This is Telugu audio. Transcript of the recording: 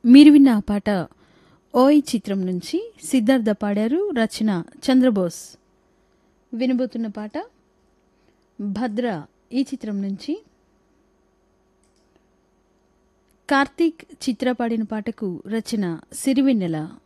మీరు విన్న ఆ పాట ఓయ్ చిత్రం నుంచి సిద్ధార్థ పాడారు, రచన చంద్రబోస్. వినబోతున్న పాట భద్ర ఈ చిత్రం నుంచి కార్తీక్ చిత్ర పాడిన పాటకు రచన సిరివెన్నెల.